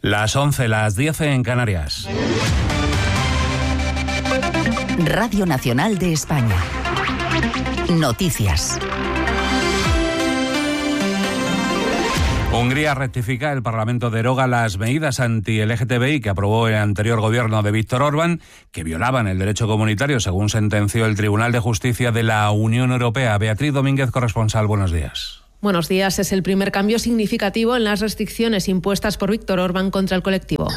Las 11, las 10 en Canarias. Radio Nacional de España. Noticias. Hungría rectifica, el Parlamento deroga las medidas anti-LGTBI que aprobó el anterior gobierno de Viktor Orbán, que violaban el derecho comunitario, según sentenció el Tribunal de Justicia de la Unión Europea. Beatriz Domínguez, corresponsal, buenos días. Buenos días. Es el primer cambio significativo en las restricciones impuestas por Viktor Orbán contra el colectivo.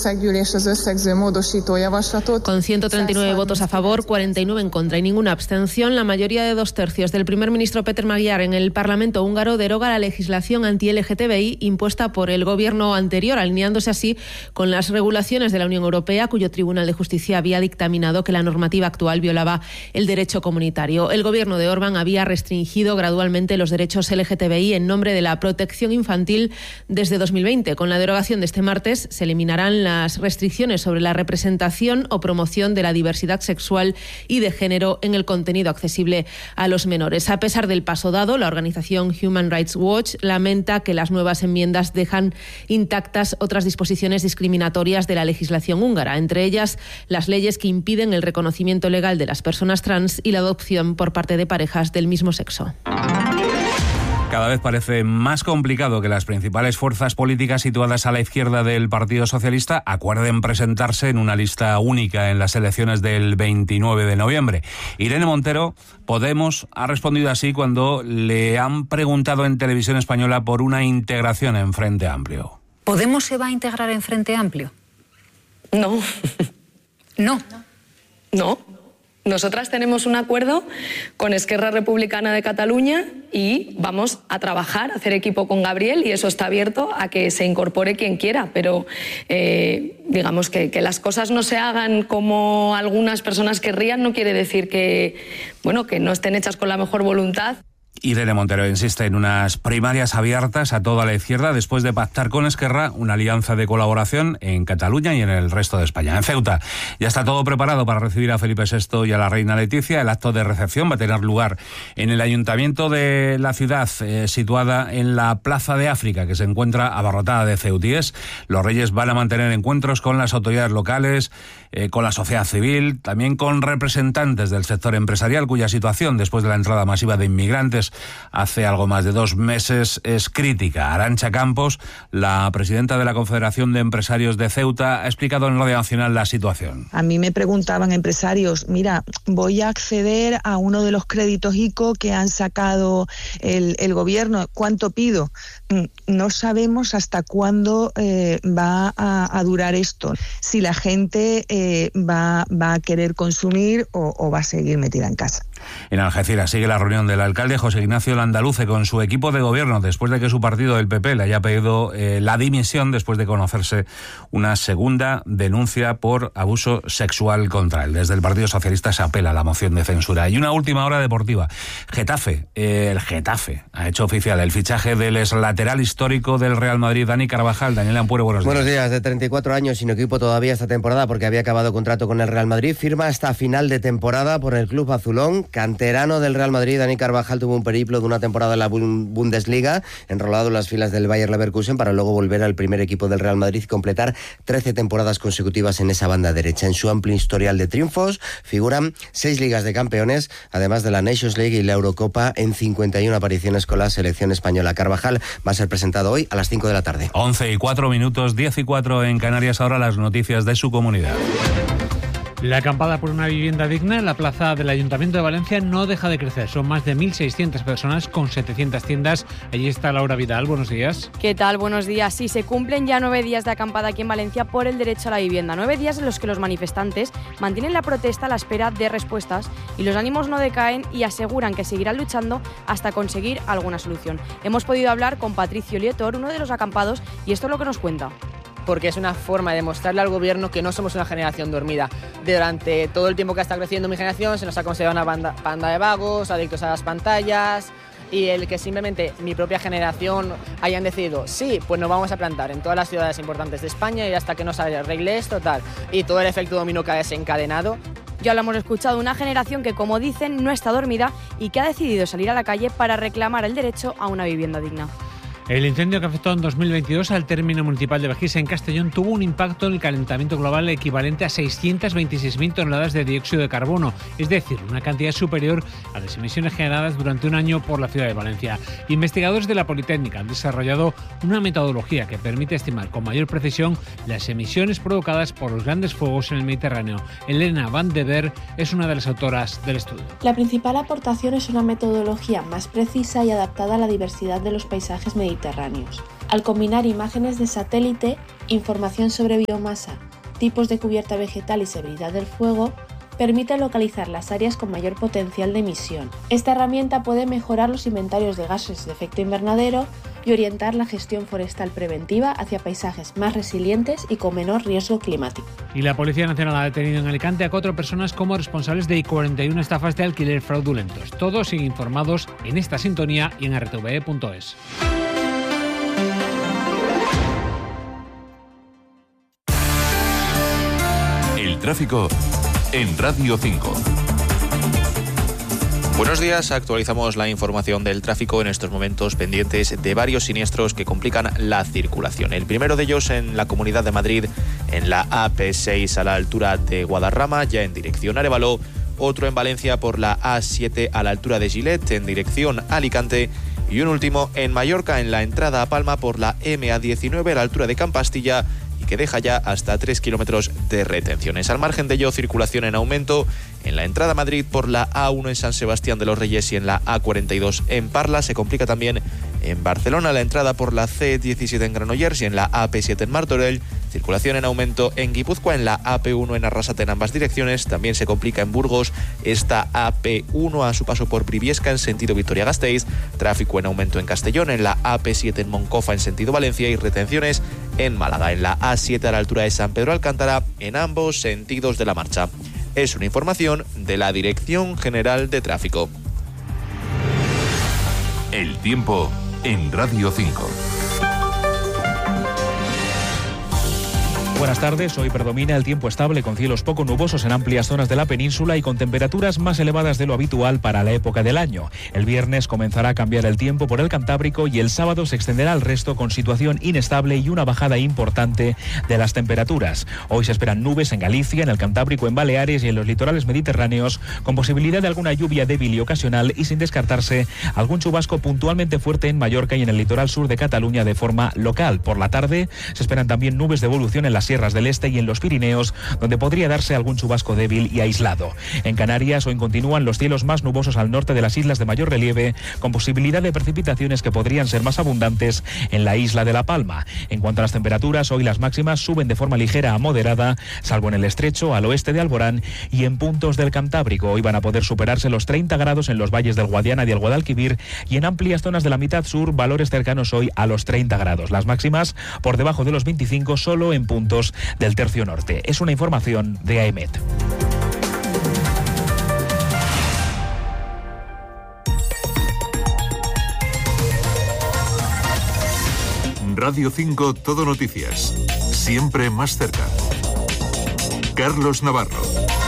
Con 139 votos a favor, 49 en contra y ninguna abstención, la mayoría de 2/3 del primer ministro Péter Magyar en el Parlamento húngaro deroga la legislación anti-LGTBI impuesta por el gobierno anterior, alineándose así con las regulaciones de la Unión Europea, cuyo Tribunal de Justicia había dictaminado que la normativa actual violaba el derecho comunitario. El gobierno de Orbán había restringido gradualmente los derechos LGTBI en nombre de la protección infantil desde 2020. Con la derogación de este martes se eliminarán las restricciones sobre la representación o promoción de la diversidad sexual y de género en el contenido accesible a los menores. A pesar del paso dado, la organización Human Rights Watch lamenta que las nuevas enmiendas dejan intactas otras disposiciones discriminatorias de la legislación húngara, entre ellas las leyes que impiden el reconocimiento legal de las personas trans y la adopción por parte de parejas del mismo sexo. Cada vez parece más complicado que las principales fuerzas políticas situadas a la izquierda del Partido Socialista acuerden presentarse en una lista única en las elecciones del 29 de noviembre. Irene Montero, Podemos, ha respondido así cuando le han preguntado en Televisión Española por una integración en Frente Amplio. ¿Podemos se va a integrar en Frente Amplio? No. No. Nosotras tenemos un acuerdo con Esquerra Republicana de Cataluña y vamos a trabajar, a hacer equipo con Gabriel, y eso está abierto a que se incorpore quien quiera, pero digamos que las cosas no se hagan como algunas personas querrían no quiere decir que no estén hechas con la mejor voluntad. Irene Montero insiste en unas primarias abiertas a toda la izquierda después de pactar con Esquerra una alianza de colaboración en Cataluña y en el resto de España. En Ceuta ya está todo preparado para recibir a Felipe VI y a la reina Leticia. El acto de recepción va a tener lugar en el ayuntamiento de la ciudad, situada en la Plaza de África, que se encuentra abarrotada de ceutíes. Los reyes van a mantener encuentros con las autoridades locales, con la sociedad civil, también con representantes del sector empresarial, cuya situación después de la entrada masiva de inmigrantes hace algo más de 2 meses es crítica. Arantxa Campos, la presidenta de la Confederación de Empresarios de Ceuta, ha explicado en Radio Nacional la situación. A mí me preguntaban empresarios, mira, voy a acceder a uno de los créditos ICO que han sacado el gobierno, ¿cuánto pido? No sabemos hasta cuándo va a durar esto, si la gente va a querer consumir o va a seguir metida en casa. En Algeciras sigue la reunión del alcalde José Ignacio Landaluce con su equipo de gobierno después de que su partido, el PP, le haya pedido la dimisión después de conocerse una segunda denuncia por abuso sexual contra él. Desde el Partido Socialista se apela a la moción de censura. Y una última hora deportiva. El Getafe ha hecho oficial el fichaje del exlateral histórico del Real Madrid, Dani Carvajal. Daniel Ampuero, buenos días. Buenos días. De 34 años, sin equipo todavía esta temporada porque había acabado contrato con el Real Madrid, firma hasta final de temporada por el club azulón. Canterano del Real Madrid, Dani Carvajal tuvo un periplo de una temporada en la Bundesliga, enrolado en las filas del Bayer Leverkusen, para luego volver al primer equipo del Real Madrid y completar 13 temporadas consecutivas en esa banda derecha. En su amplio historial de triunfos figuran 6 ligas de campeones, además de la Nations League y la Eurocopa, en 51 apariciones con la selección española. Carvajal va a ser presentado hoy a las 5 de la tarde. 11:04, 10:04 en Canarias. Ahora las noticias de su comunidad. La acampada por una vivienda digna en la plaza del Ayuntamiento de Valencia no deja de crecer. Son más de 1.600 personas con 700 tiendas. Allí está Laura Vidal. Buenos días. ¿Qué tal? Buenos días. Sí, se cumplen ya 9 días de acampada aquí en Valencia por el derecho a la vivienda. 9 días en los que los manifestantes mantienen la protesta a la espera de respuestas y los ánimos no decaen y aseguran que seguirán luchando hasta conseguir alguna solución. Hemos podido hablar con Patricio Lietor, uno de los acampados, y esto es lo que nos cuenta. Porque es una forma de demostrarle al gobierno que no somos una generación dormida. Durante todo el tiempo que está creciendo mi generación se nos ha considerado una banda de vagos, adictos a las pantallas, y el que simplemente mi propia generación hayan decidido, sí, pues nos vamos a plantar en todas las ciudades importantes de España y hasta que no se arregle esto, tal, y todo el efecto dominó que ha desencadenado. Ya lo hemos escuchado, una generación que, como dicen, no está dormida y que ha decidido salir a la calle para reclamar el derecho a una vivienda digna. El incendio que afectó en 2022 al término municipal de Begís, en Castellón, tuvo un impacto en el calentamiento global equivalente a 626.000 toneladas de dióxido de carbono, es decir, una cantidad superior a las emisiones generadas durante un año por la ciudad de Valencia. Investigadores de la Politécnica han desarrollado una metodología que permite estimar con mayor precisión las emisiones provocadas por los grandes fuegos en el Mediterráneo. Elena Van de Ver es una de las autoras del estudio. La principal aportación es una metodología más precisa y adaptada a la diversidad de los paisajes mediterráneos. Al combinar imágenes de satélite, información sobre biomasa, tipos de cubierta vegetal y severidad del fuego, permite localizar las áreas con mayor potencial de emisión. Esta herramienta puede mejorar los inventarios de gases de efecto invernadero y orientar la gestión forestal preventiva hacia paisajes más resilientes y con menor riesgo climático. Y la Policía Nacional ha detenido en Alicante a 4 personas como responsables de 41 estafas de alquiler fraudulentos. Todos siguen informados en esta sintonía y en rtve.es. El tráfico en Radio 5. Buenos días, actualizamos la información del tráfico en estos momentos pendientes de varios siniestros que complican la circulación. El primero de ellos en la Comunidad de Madrid, en la AP6 a la altura de Guadarrama, ya en dirección Arévalo. Otro en Valencia por la A7 a la altura de Gilet, en dirección Alicante. Y un último en Mallorca, en la entrada a Palma por la MA19 a la altura de Campastilla, que deja ya hasta 3 kilómetros de retenciones. Al margen de ello, circulación en aumento en la entrada a Madrid por la A1 en San Sebastián de los Reyes y en la A42 en Parla. Se complica también en Barcelona la entrada por la C17 en Granollers y en la AP7 en Martorell. Circulación en aumento en Guipúzcoa, en la AP1 en Arrasate en ambas direcciones. También se complica en Burgos esta AP1 a su paso por Briviesca en sentido Vitoria-Gasteiz. Tráfico en aumento en Castellón, en la AP7 en Moncofa en sentido Valencia y retenciones en Málaga, en la A7 a la altura de San Pedro Alcántara en ambos sentidos de la marcha. Es una información de la Dirección General de Tráfico. El tiempo en Radio 5. Buenas tardes, hoy predomina el tiempo estable con cielos poco nubosos en amplias zonas de la península y con temperaturas más elevadas de lo habitual para la época del año. El viernes comenzará a cambiar el tiempo por el Cantábrico y el sábado se extenderá al resto con situación inestable y una bajada importante de las temperaturas. Hoy se esperan nubes en Galicia, en el Cantábrico, en Baleares y en los litorales mediterráneos, con posibilidad de alguna lluvia débil y ocasional y sin descartarse algún chubasco puntualmente fuerte en Mallorca y en el litoral sur de Cataluña de forma local. Por la tarde se esperan también nubes de evolución en las sierras del este y en los Pirineos, donde podría darse algún chubasco débil y aislado. En Canarias hoy continúan los cielos más nubosos al norte de las islas de mayor relieve, con posibilidad de precipitaciones que podrían ser más abundantes en la isla de La Palma. En cuanto a las temperaturas, hoy las máximas suben de forma ligera a moderada, salvo en el estrecho, al oeste de Alborán y en puntos del Cantábrico. Hoy van a poder superarse los 30 grados en los valles del Guadiana y el Guadalquivir y en amplias zonas de la mitad sur, valores cercanos hoy a los 30 grados. Las máximas por debajo de los 25 solo en puntos del tercio norte. Es una información de AEMET. Radio 5 Todo Noticias. Siempre más cerca. Carlos Navarro.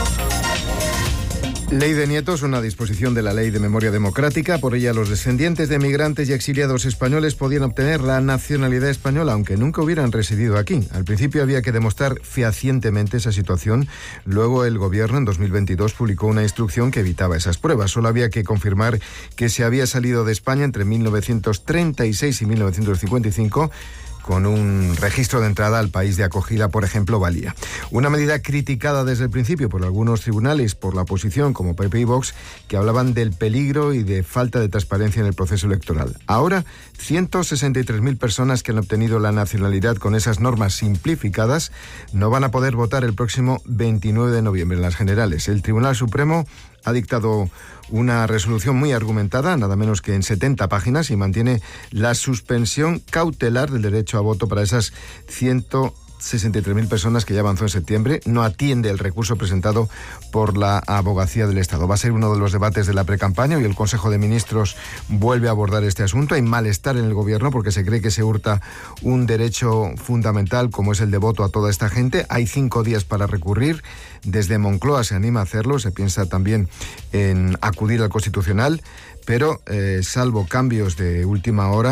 Ley de nietos, una disposición de la Ley de Memoria Democrática. Por ella, los descendientes de migrantes y exiliados españoles podían obtener la nacionalidad española, aunque nunca hubieran residido aquí. Al principio había que demostrar fehacientemente esa situación. Luego, el Gobierno, en 2022, publicó una instrucción que evitaba esas pruebas. Solo había que confirmar que se había salido de España entre 1936 y 1955, con un registro de entrada al país de acogida, por ejemplo, valía. Una medida criticada desde el principio por algunos tribunales, por la oposición, como PP y Vox, que hablaban del peligro y de falta de transparencia en el proceso electoral. Ahora, 163.000 personas que han obtenido la nacionalidad con esas normas simplificadas no van a poder votar el próximo 29 de noviembre en las generales. El Tribunal Supremo ha dictado una resolución muy argumentada, nada menos que en 70 páginas, y mantiene la suspensión cautelar del derecho a voto para esas 163.000 personas que ya avanzó en septiembre. No atiende el recurso presentado por la Abogacía del Estado. Va a ser uno de los debates de la precampaña y el Consejo de Ministros vuelve a abordar este asunto. Hay malestar en el Gobierno porque se cree que se hurta un derecho fundamental como es el de voto a toda esta gente. Hay 5 días para recurrir. Desde Moncloa se anima a hacerlo. Se piensa también en acudir al Constitucional, pero salvo cambios de última hora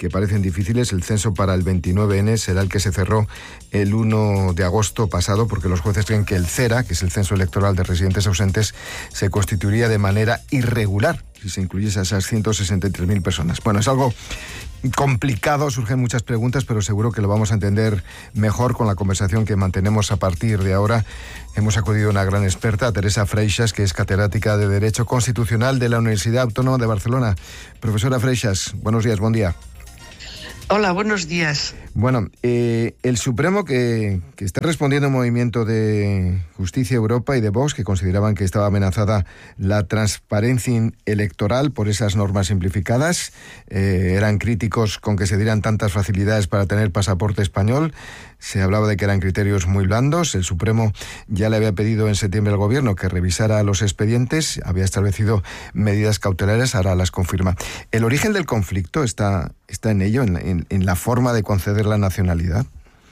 que parecen difíciles. El censo para el 29N será el que se cerró el 1 de agosto pasado, porque los jueces creen que el CERA, que es el censo electoral de residentes ausentes, se constituiría de manera irregular si se incluyese a esas 163.000 personas. Bueno, es algo complicado, surgen muchas preguntas, pero seguro que lo vamos a entender mejor con la conversación que mantenemos a partir de ahora. Hemos acudido a una gran experta, Teresa Freixas, que es catedrática de Derecho Constitucional de la Universidad Autónoma de Barcelona. Profesora Freixas, buenos días, buen día. Hola, buenos días. Bueno, el Supremo que está respondiendo a un movimiento de Justicia Europa y de Vox, que consideraban que estaba amenazada la transparencia electoral por esas normas simplificadas, eran críticos con que se dieran tantas facilidades para tener pasaporte español. Se hablaba de que eran criterios muy blandos. El Supremo ya le había pedido en septiembre al Gobierno que revisara los expedientes, había establecido medidas cautelares, ahora las confirma. ¿El origen del conflicto está en ello, en la forma de conceder la nacionalidad?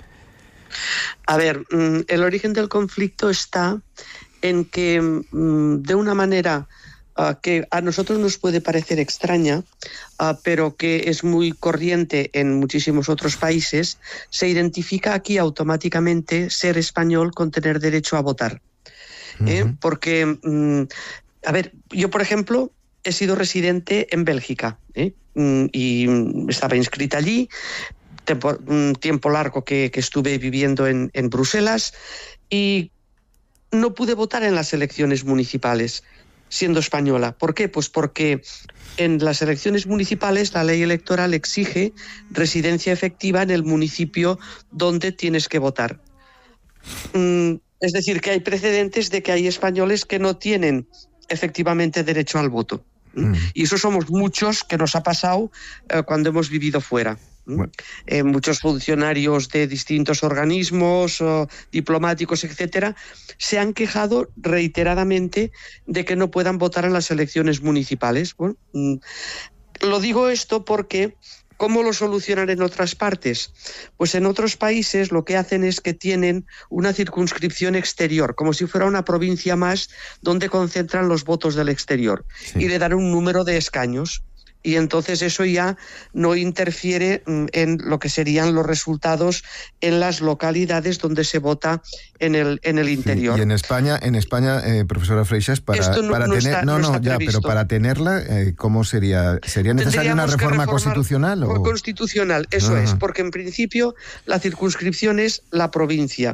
A ver, el origen del conflicto está en que, de una manera que a nosotros nos puede parecer extraña, pero que es muy corriente en muchísimos otros países, se identifica aquí automáticamente ser español con tener derecho a votar. Porque, a ver, yo por ejemplo he sido residente en Bélgica, y estaba inscrita allí, un tiempo largo que estuve viviendo en Bruselas, y no pude votar en las elecciones municipales siendo española. ¿Por qué? Pues porque en las elecciones municipales la ley electoral exige residencia efectiva en el municipio donde tienes que votar. Es decir, que hay precedentes de que hay españoles que no tienen efectivamente derecho al voto. Y eso somos muchos que nos ha pasado cuando hemos vivido fuera. Bueno. Muchos funcionarios de distintos organismos, diplomáticos, etcétera, se han quejado reiteradamente de que no puedan votar en las elecciones municipales. Bueno, lo digo esto porque ¿cómo lo solucionan en otras partes? Pues en otros países lo que hacen es que tienen una circunscripción exterior, como si fuera una provincia más donde concentran los votos del exterior, y le dan un número de escaños. Y entonces eso ya no interfiere en lo que serían los resultados en las localidades donde se vota en el interior. Sí, y en España, profesora Freixas, para tenerla, ¿cómo sería? ¿Sería necesaria una reforma constitucional? Constitucional, eso es, porque en principio la circunscripción es la provincia.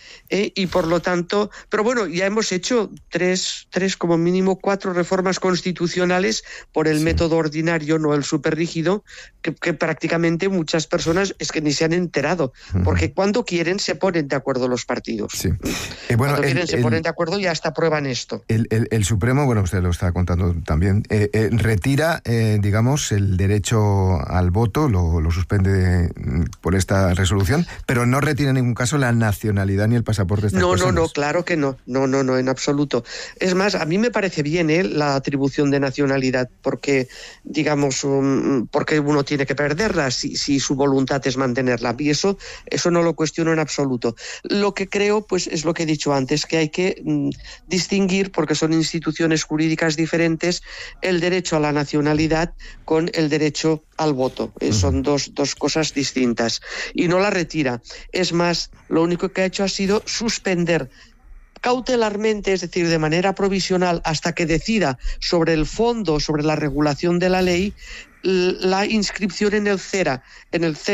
Y por lo tanto, pero bueno, ya hemos hecho tres como mínimo 4 reformas constitucionales por el método ordinario, no el superrígido, que prácticamente muchas personas es que ni se han enterado, porque cuando quieren se ponen de acuerdo los partidos. Sí. Cuando quieren se ponen de acuerdo y hasta aprueban esto. El Supremo, bueno, usted lo está contando también, retira, digamos, el derecho al voto, lo suspende por esta resolución, pero no retira en ningún caso la nacionalidad ni el pasaporte. No, claro que no, en absoluto. Es más, a mí me parece bien la atribución de nacionalidad, porque, digamos, porque uno tiene que perderla si su voluntad es mantenerla, y eso no lo cuestiono en absoluto. Lo que creo, pues, es lo que he dicho antes, que hay que distinguir, porque son instituciones jurídicas diferentes, el derecho a la nacionalidad con el derecho al voto. Son dos cosas distintas. Y no la retira. Es más, lo único que ha hecho ha sido suspender cautelarmente, es decir, de manera provisional, hasta que decida sobre el fondo, sobre la regulación de la ley, la inscripción en el CERA, en el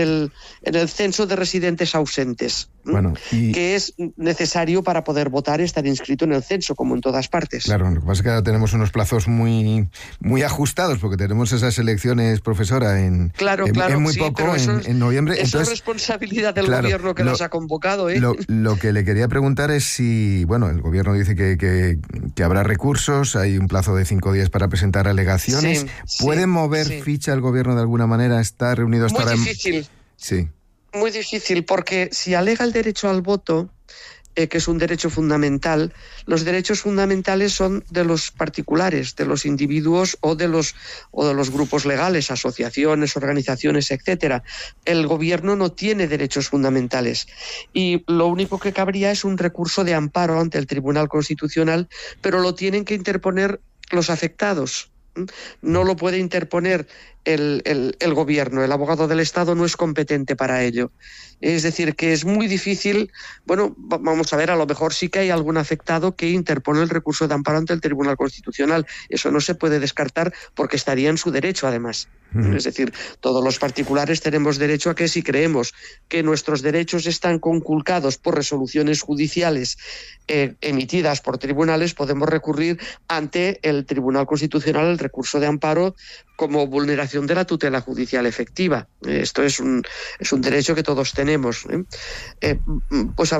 censo de residentes ausentes, que es necesario para poder votar, estar inscrito en el censo, como en todas partes. Claro, lo que pasa es que ahora tenemos unos plazos muy ajustados, porque tenemos esas elecciones, profesora, en muy poco, en noviembre. Eso es responsabilidad del gobierno que las ha convocado. Lo que le quería preguntar es si, bueno, el gobierno dice que habrá recursos, hay un plazo de 5 días para presentar alegaciones. ¿Puede mover ficha el gobierno de alguna manera? ¿Está reunido hasta ahora? Muy difícil. Sí. Muy difícil, porque si alega el derecho al voto, que es un derecho fundamental, los derechos fundamentales son de los particulares, de los individuos o de los grupos legales, asociaciones, organizaciones, etcétera. El gobierno no tiene derechos fundamentales y lo único que cabría es un recurso de amparo ante el Tribunal Constitucional, pero lo tienen que interponer los afectados. No lo puede interponer el gobierno. El abogado del Estado no es competente para ello. Es decir, que es muy difícil. Bueno, vamos a ver, a lo mejor sí que hay algún afectado que interpone el recurso de amparo ante el Tribunal Constitucional. Eso no se puede descartar porque estaría en su derecho, además. Es decir, todos los particulares tenemos derecho a que, si creemos que nuestros derechos están conculcados por resoluciones judiciales emitidas por tribunales, podemos recurrir ante el Tribunal Constitucional el recurso de amparo como vulneración de la tutela judicial efectiva. Esto es un derecho que todos tenemos. Pues